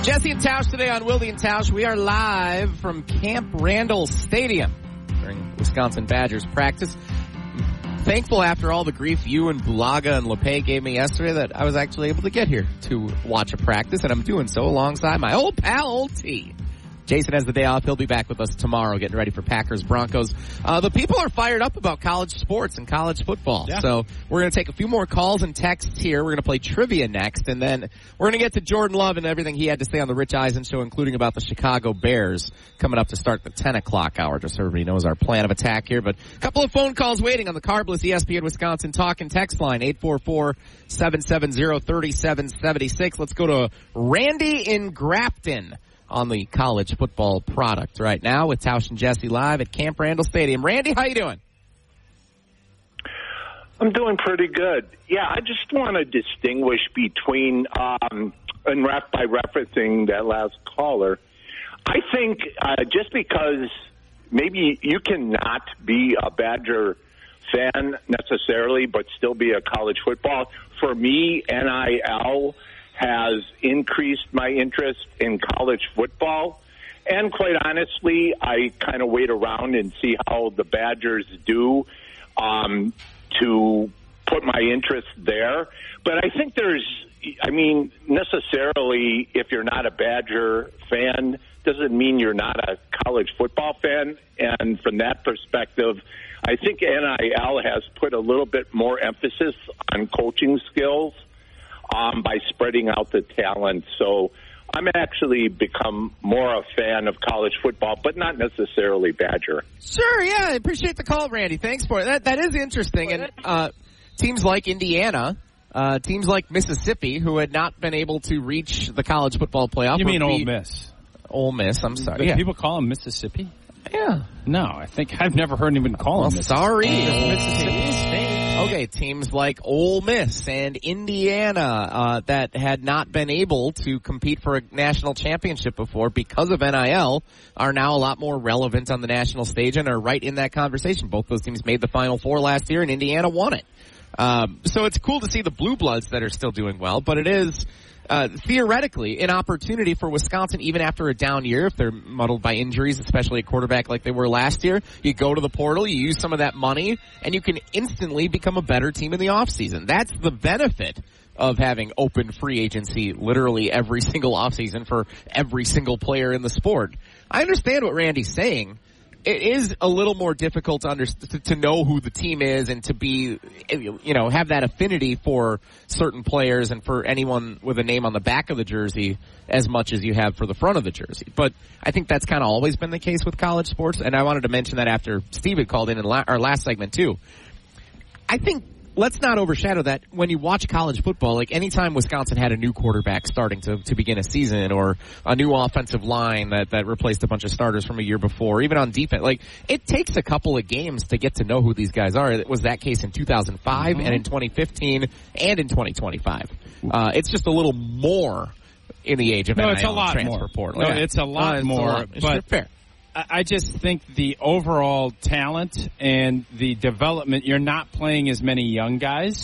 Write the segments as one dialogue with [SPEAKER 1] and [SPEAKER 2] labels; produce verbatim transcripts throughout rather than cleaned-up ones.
[SPEAKER 1] Jesse and Tausch today on Wilde and Tausch. We are live from Camp Randall Stadium during Wisconsin Badgers practice. Thankful after all the grief you and Bulaga and LePay gave me yesterday that I was actually able to get here to watch a practice, and I'm doing so alongside my old pal, Old T. Jason has the day off. He'll be back with us tomorrow getting ready for Packers Broncos. Uh, the people are fired up about college sports and college football. Yeah. So we're going to take a few more calls and texts here. We're going to play trivia next, and then we're going to get to Jordan Love and everything he had to say on the Rich Eisen show, including about the Chicago Bears coming up to start the ten o'clock hour. Just so everybody knows our plan of attack here. But a couple of phone calls waiting on the Carbless E S P N Wisconsin talk and text line, eight four four, seven seven zero, three seven seven six. Let's go to Randy in Grafton on the college football product right now with Tausch and Jesse live at Camp Randall Stadium. Randy, how you doing?
[SPEAKER 2] I'm doing pretty good. Yeah, I just want to distinguish between, um, and ref by referencing that last caller, I think uh, just because maybe you cannot be a Badger fan necessarily, but still be a college football, for me, N I L has increased my interest in college football. And quite honestly, I kind of wait around and see how the Badgers do um, to put my interest there. But I think there's, I mean, necessarily if you're not a Badger fan, doesn't mean you're not a college football fan. And from that perspective, I think N I L has put a little bit more emphasis on coaching skills Um, by spreading out the talent. So I'm actually become more a fan of college football, but not necessarily Badger.
[SPEAKER 1] Sure, yeah, I appreciate the call, Randy. Thanks for it. That, that is interesting. And uh, teams like Indiana, uh, teams like Mississippi, who had not been able to reach the college football playoff.
[SPEAKER 3] You mean Ole Miss?
[SPEAKER 1] Ole Miss, I'm sorry.
[SPEAKER 3] Do
[SPEAKER 1] yeah.
[SPEAKER 3] people call them Mississippi?
[SPEAKER 1] Yeah.
[SPEAKER 3] No, I think I've never heard anyone call
[SPEAKER 1] well,
[SPEAKER 3] them Mississippi.
[SPEAKER 1] Sorry.
[SPEAKER 3] Mississippi State.
[SPEAKER 1] Okay, teams like Ole Miss and Indiana uh, that had not been able to compete for a national championship before because of N I L are now a lot more relevant on the national stage and are right in that conversation. Both those teams made the Final Four last year, and Indiana won it. Um, so it's cool to see the Blue Bloods that are still doing well, but it is Uh, theoretically, an opportunity for Wisconsin, even after a down year, if they're muddled by injuries, especially at quarterback like they were last year. You go to the portal, you use some of that money, and you can instantly become a better team in the offseason. That's the benefit of having open free agency literally every single offseason for every single player in the sport. I understand what Randy's saying. It is a little more difficult to, under, to to know who the team is and to be, you know, have that affinity for certain players and for anyone with a name on the back of the jersey as much as you have for the front of the jersey. But I think that's kind of always been the case with college sports, and I wanted to mention that after Steve had called in in la- our last segment too. I think let's not overshadow that when you watch college football, like anytime Wisconsin had a new quarterback starting to, to begin a season or a new offensive line that, that replaced a bunch of starters from a year before, even on defense, like it takes a couple of games to get to know who these guys are. It was that case in two thousand five mm-hmm. and in twenty fifteen and in twenty twenty-five. Uh, it's just a little more in the age of
[SPEAKER 3] no,
[SPEAKER 1] N I L
[SPEAKER 3] it's a lot
[SPEAKER 1] transfer
[SPEAKER 3] more.
[SPEAKER 1] portal.
[SPEAKER 3] No,
[SPEAKER 1] yeah.
[SPEAKER 3] it's a lot
[SPEAKER 1] uh,
[SPEAKER 3] more,
[SPEAKER 1] a lot.
[SPEAKER 3] but
[SPEAKER 1] sure, fair.
[SPEAKER 3] I just think the overall talent and the development, you're not playing as many young guys.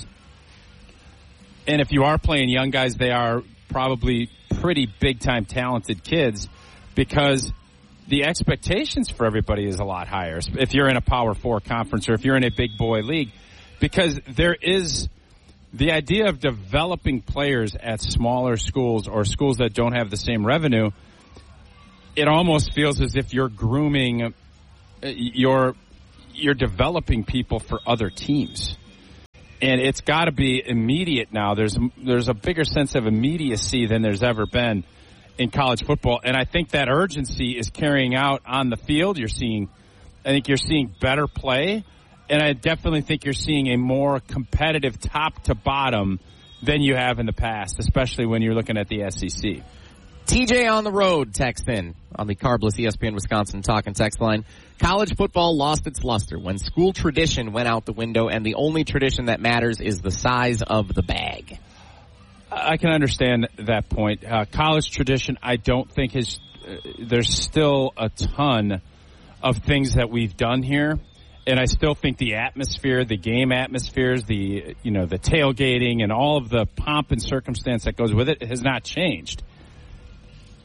[SPEAKER 3] And if you are playing young guys, they are probably pretty big-time talented kids because the expectations for everybody is a lot higher. If you're in a Power Four conference or if you're in a big boy league, because there is the idea of developing players at smaller schools or schools that don't have the same revenue. It almost feels as if you're grooming, you're you're developing people for other teams. And it's got to be immediate now. There's there's a bigger sense of immediacy than there's ever been in college football. And I think that urgency is carrying out on the field. You're seeing, I think you're seeing better play. And I definitely think you're seeing a more competitive top to bottom than you have in the past, especially when you're looking at the S E C.
[SPEAKER 1] T J on the road text in on the Carbless E S P N Wisconsin talk and text line. College football lost its luster when school tradition went out the window, and the only tradition that matters is the size of the bag.
[SPEAKER 3] I can understand that point. Uh, college tradition, I don't think is. Uh, there's still a ton of things that we've done here, and I still think the atmosphere, the game atmospheres, the you know the tailgating, and all of the pomp and circumstance that goes with it has not changed.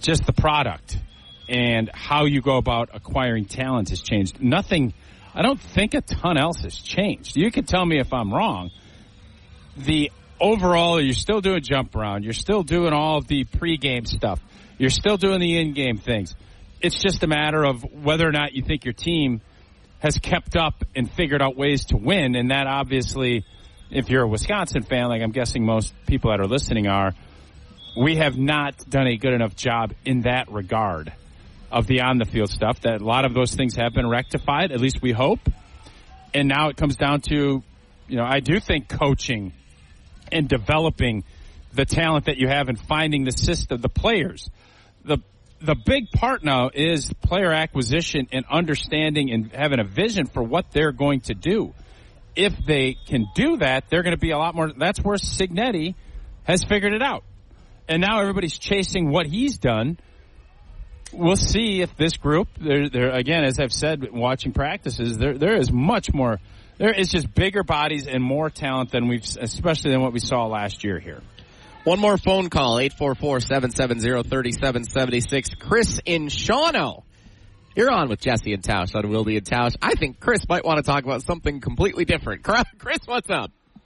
[SPEAKER 3] just the product and how you go about acquiring talent has changed. Nothing, I don't think a ton else has changed. You can tell me if I'm wrong. The overall, you're still doing jump around. You're still doing all of the pregame stuff. You're still doing the in-game things. It's just a matter of whether or not you think your team has kept up and figured out ways to win. And that obviously, if you're a Wisconsin fan, like I'm guessing most people that are listening are, we have not done a good enough job in that regard of the on-the-field stuff. That a lot of those things have been rectified, at least we hope. And now it comes down to, you know, I do think coaching and developing the talent that you have and finding the system, the players. The the big part now is player acquisition and understanding and having a vision for what they're going to do. If they can do that, they're going to be a lot more. That's where Cignetti has figured it out. And now everybody's chasing what he's done. We'll see if this group, they're, they're, again, as I've said, watching practices, there there is much more. There is just bigger bodies and more talent than we've, especially than what we saw last year here.
[SPEAKER 1] One more phone call, eight four four, seven seven zero, three seven seven six. Chris in Shawano. You're on with Jesse and Tausch on Wilde and Tausch. I think Chris might want to talk about something completely different. Chris, what's up?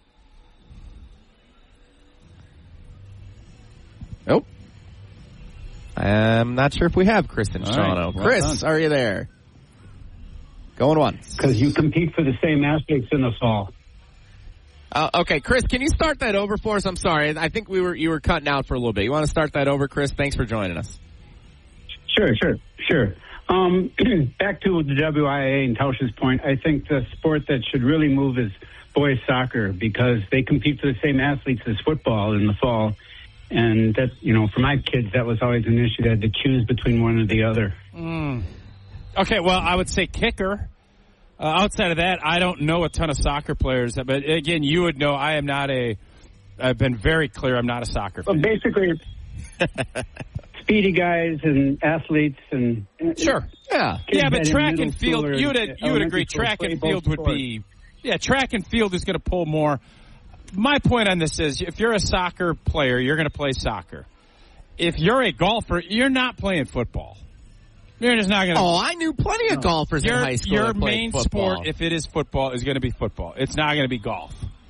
[SPEAKER 1] Nope. I'm not sure if we have Chris in
[SPEAKER 4] All
[SPEAKER 1] Shawano.
[SPEAKER 4] right, well
[SPEAKER 1] Chris,
[SPEAKER 4] done.
[SPEAKER 1] are you there? Going once.
[SPEAKER 4] Because you compete for the same athletes in the fall.
[SPEAKER 1] Uh, okay, Chris, can you start that over for us? I'm sorry. I think we were you were cutting out for a little bit. You want to start that over, Chris? Thanks for joining us.
[SPEAKER 4] Sure, sure, sure. Um, back to the W I A and Tausch's point, I think the sport that should really move is boys soccer because they compete for the same athletes as football in the fall. And that, you know, for my kids, that was always an issue. They had to choose between one or the other.
[SPEAKER 3] Mm. Okay, well, I would say kicker. Uh, outside of that, I don't know a ton of soccer players. But again, you would know I am not a. I've been very clear. I'm not a soccer fan.
[SPEAKER 4] Well, basically, speedy guys and athletes and
[SPEAKER 1] sure, yeah,
[SPEAKER 3] yeah. But track and field, you would you would agree. Track and field would be, yeah. Track and field is going to pull more. My point on this is, if you're a soccer player, you're going to play soccer. If you're a golfer, you're not playing football. You're just not going to.
[SPEAKER 1] Oh, I knew plenty of golfers
[SPEAKER 3] your,
[SPEAKER 1] in high school.
[SPEAKER 3] Your
[SPEAKER 1] that played
[SPEAKER 3] main
[SPEAKER 1] football.
[SPEAKER 3] sport, if it is football, is going to be football. It's not going to be golf.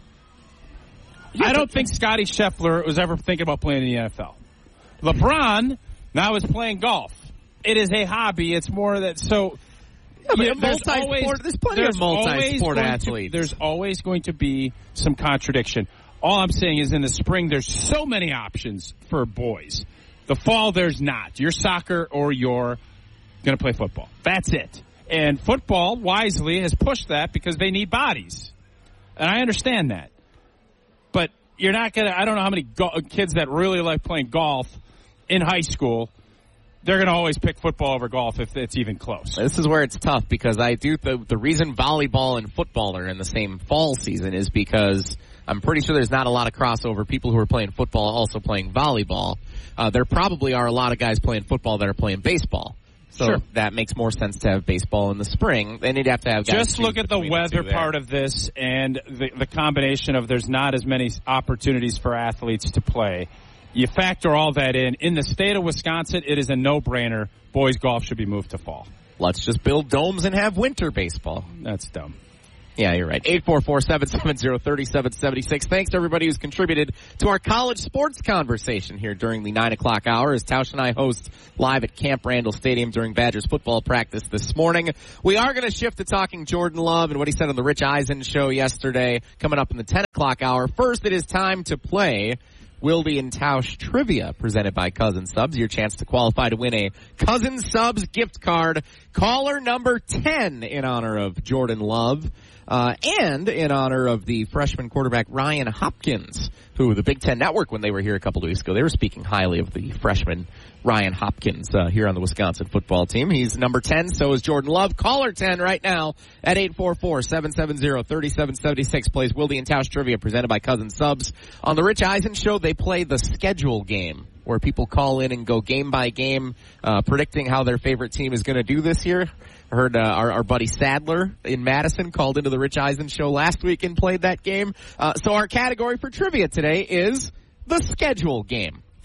[SPEAKER 3] I don't think Scotty Scheffler was ever thinking about playing in the N F L. LeBron now is playing golf. It is a hobby. It's more that so.
[SPEAKER 1] Yeah, but
[SPEAKER 3] yeah,
[SPEAKER 1] there's,
[SPEAKER 3] there's always
[SPEAKER 1] there's plenty
[SPEAKER 3] there's
[SPEAKER 1] of multi-sport athletes.
[SPEAKER 3] To, there's always going to be some contradiction. All I'm saying is in the spring, there's so many options for boys. The fall, there's not. You're soccer or you're going to play football. That's it. And football, wisely, has pushed that because they need bodies. And I understand that. But you're not going to – I don't know how many go- kids that really like playing golf in high school – they're going to always pick football over golf if it's even close.
[SPEAKER 1] This is where it's tough because I do the, the reason volleyball and football are in the same fall season is because I'm pretty sure there's not a lot of crossover. People who are playing football also playing volleyball. Uh, there probably are a lot of guys playing football that are playing baseball. So
[SPEAKER 3] sure.
[SPEAKER 1] That makes more sense to have baseball in the spring. Then you'd have to have guys
[SPEAKER 3] just look at the weather
[SPEAKER 1] the
[SPEAKER 3] part of this and the, the combination of there's not as many opportunities for athletes to play. You factor all that in. In the state of Wisconsin, it is a no-brainer. Boys golf should be moved to fall.
[SPEAKER 1] Let's just build domes and have winter baseball.
[SPEAKER 3] That's dumb.
[SPEAKER 1] Yeah, you're right. eight four four, seven seven zero, three seven seven six. Thanks to everybody who's contributed to our college sports conversation here during the nine o'clock hour as Tausch and I host live at Camp Randall Stadium during Badgers football practice this morning. We are going to shift to talking Jordan Love and what he said on the Rich Eisen show yesterday coming up in the ten o'clock hour. First, it is time to play Wilde and Tausch Trivia, presented by Cousin Subs. Your chance to qualify to win a Cousin Subs gift card. Caller number ten in honor of Jordan Love, uh, and in honor of the freshman quarterback Ryan Hopkins, who the Big Ten Network, when they were here a couple of weeks ago, they were speaking highly of the freshman Ryan Hopkins uh, here on the Wisconsin football team. He's number ten, so is Jordan Love. Caller ten right now at eight four four, seven seven zero, three seven seven six. Plays Wilde and Tausch Trivia, presented by Cousin Subs. On the Rich Eisen show, they play the schedule game, where people call in and go game by game, uh, predicting how their favorite team is going to do this year. I heard uh, our, our buddy Sadler in Madison called into the Rich Eisen show last week and played that game. Uh, so our category for trivia today is the schedule game.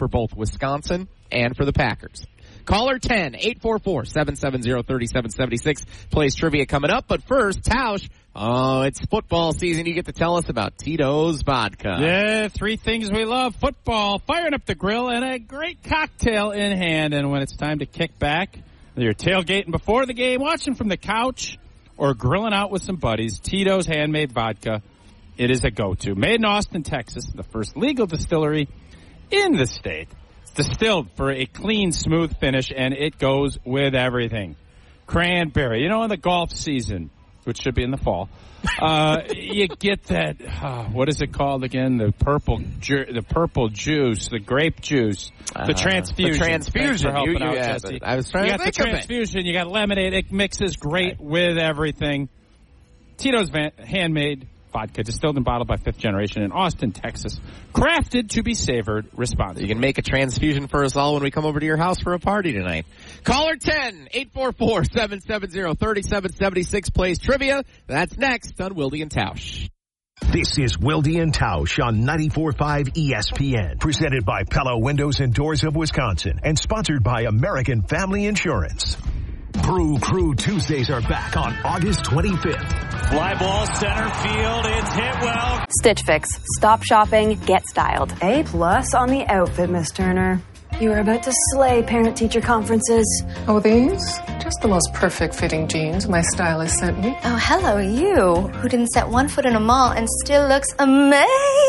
[SPEAKER 1] for both Wisconsin and for the Packers. Caller ten, eight four four, seven seven zero, three seven seven six plays trivia coming up. But first, Tausch, oh, it's football season. You get to tell us about Tito's Vodka.
[SPEAKER 3] Yeah, three things we love. Football, firing up the grill, and a great cocktail in hand. And when it's time to kick back, whether you're tailgating before the game, watching from the couch, or grilling out with some buddies, Tito's Handmade Vodka, it is a go-to. Made in Austin, Texas, the first legal distillery in the state. Distilled for a clean, smooth finish, and it goes with everything. Cranberry, you know, in the golf season, which should be in the fall, uh, you get that. Uh, what is it called again? The purple, ju- the purple juice, the grape juice, the
[SPEAKER 1] uh,
[SPEAKER 3] transfusion.
[SPEAKER 1] The transfusion.
[SPEAKER 3] You,
[SPEAKER 1] you,
[SPEAKER 3] out,
[SPEAKER 1] yeah,
[SPEAKER 3] Jesse.
[SPEAKER 1] I was trying
[SPEAKER 3] you
[SPEAKER 1] to
[SPEAKER 3] got
[SPEAKER 1] think
[SPEAKER 3] the
[SPEAKER 1] of
[SPEAKER 3] transfusion. It. You got lemonade. It mixes great right. with everything. Tito's van- Handmade Vodka, distilled and bottled by Fifth Generation in Austin, Texas. Crafted to be savored responsibly.
[SPEAKER 1] You can make a transfusion for us all when we come over to your house for a party tonight. Caller ten, eight four four, seven seven zero, three seven seven six plays trivia. That's next on Wilde and Tausch.
[SPEAKER 5] This is Wilde and Tausch on ninety-four point five E S P N. Presented by Pella Windows and Doors of Wisconsin. And sponsored by American Family Insurance. Brew Crew Tuesdays are back on August twenty-fifth.
[SPEAKER 6] Fly ball center field. It's hit well.
[SPEAKER 7] Stitch Fix. Stop shopping. Get styled.
[SPEAKER 8] A plus on the outfit, Miss Turner. You are about to slay parent-teacher conferences.
[SPEAKER 9] Oh, these? Just the most perfect fitting jeans my stylist sent me.
[SPEAKER 10] Oh, hello, you, who didn't set one foot in a mall and still looks amazing.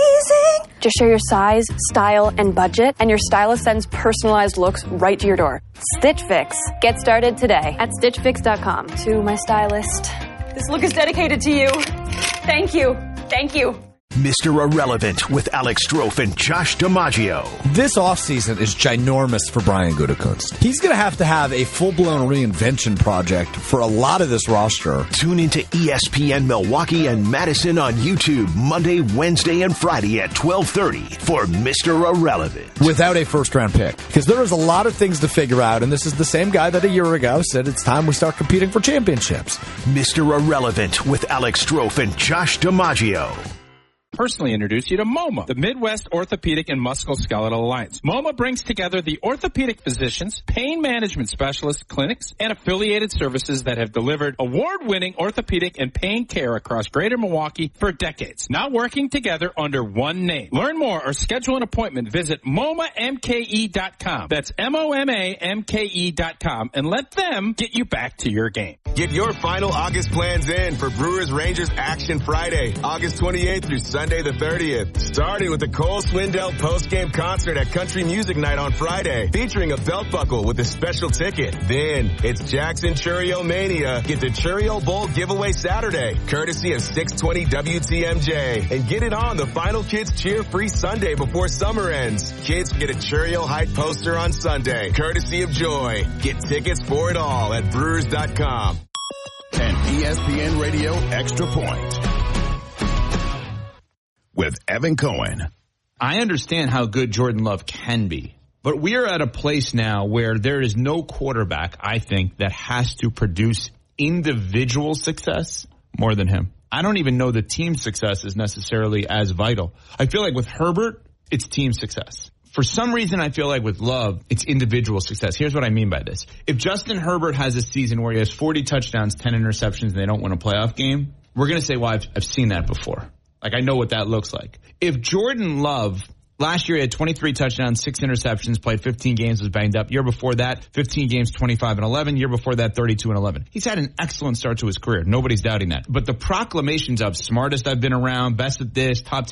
[SPEAKER 7] Just share your size, style, and budget, and your stylist sends personalized looks right to your door. Stitch Fix. Get started today at stitch fix dot com.
[SPEAKER 8] To my stylist, this look is dedicated to you. Thank you. Thank you.
[SPEAKER 5] Mister Irrelevant with Alex Strofe and Josh DiMaggio.
[SPEAKER 11] This offseason is ginormous for Brian Gutekunst. He's going to have to have a full-blown reinvention project for a lot of this roster.
[SPEAKER 5] Tune into E S P N Milwaukee and Madison on YouTube Monday, Wednesday, and Friday at twelve thirty for Mister Irrelevant.
[SPEAKER 11] Without a first-round pick. Because there is a lot of things to figure out, and this is the same guy that a year ago said it's time we start competing for championships.
[SPEAKER 5] Mister Irrelevant with Alex Strofe and Josh DiMaggio.
[SPEAKER 3] Personally introduce you to MoMA, the Midwest Orthopedic and Musculoskeletal Alliance. MoMA brings together the orthopedic physicians, pain management specialists, clinics, and affiliated services that have delivered award-winning orthopedic and pain care across greater Milwaukee for decades. Now working together under one name. Learn more or schedule an appointment. Visit M O M A M K E dot com. That's M O M A M K E dot com, and let them get you back to your game.
[SPEAKER 12] Get your final August plans in for Brewers Rangers Action Friday, August twenty-eighth through Sunday the thirtieth. Starting with the Cole Swindell post-game concert at Country Music Night on Friday, featuring a belt buckle with a special ticket. Then it's Jackson Churio Mania. Get the Churio Bowl giveaway Saturday, courtesy of six twenty W T M J. And get it on the Final Kids Cheer Free Sunday before summer ends. Kids get a Churio Height poster on Sunday, courtesy of Joy. Get tickets for it all at brewers dot com.
[SPEAKER 13] And E S P N Radio Extra Point with Evan Cohen.
[SPEAKER 14] I understand how good Jordan Love can be, but we are at a place now where there is no quarterback, I think, that has to produce individual success more than him. I don't even know the team success is necessarily as vital. I feel like with Herbert, it's team success. For some reason, I feel like with Love, it's individual success. Here's what I mean by this. If Justin Herbert has a season where he has forty touchdowns, ten interceptions, and they don't win a playoff game, we're going to say, well, I've, I've seen that before. Like, I know what that looks like. If Jordan Love, last year he had twenty-three touchdowns, six interceptions, played fifteen games, was banged up. Year before that, fifteen games, twenty-five and eleven. Year before that, thirty-two and eleven. He's had an excellent start to his career. Nobody's doubting that. But the proclamations of smartest I've been around, best at this, top